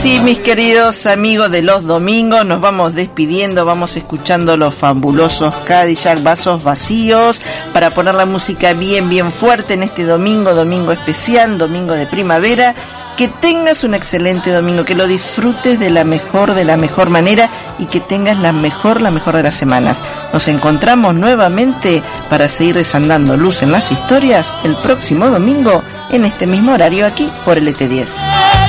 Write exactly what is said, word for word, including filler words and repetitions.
sí, mis queridos amigos de los domingos, nos vamos despidiendo, vamos escuchando los fabulosos Cadillac, Vasos Vacíos, para poner la música bien, bien fuerte en este domingo, domingo especial, domingo de primavera. Que tengas un excelente domingo, que lo disfrutes de la mejor, de la mejor manera y que tengas la mejor, la mejor de las semanas. Nos encontramos nuevamente para seguir desandando luz en las historias el próximo domingo en este mismo horario aquí por L T diez.